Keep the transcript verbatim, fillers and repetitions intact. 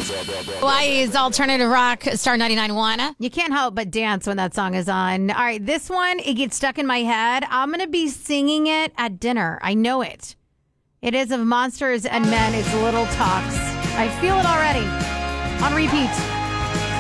Hawaii's alternative rock, Star ninety-nine point one. You can't help but dance when that song is on. All right, this one, it gets stuck in my head. I'm going to be singing it at dinner. I know it. It is of Monsters and Men. It's Little Talks. I feel it already. On repeat.